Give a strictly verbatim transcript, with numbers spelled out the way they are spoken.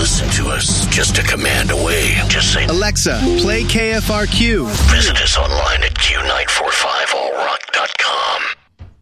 listen to us just a command away. Just say, Alexa, play K F R Q. Visit us online at Q nine four five all rock dot com.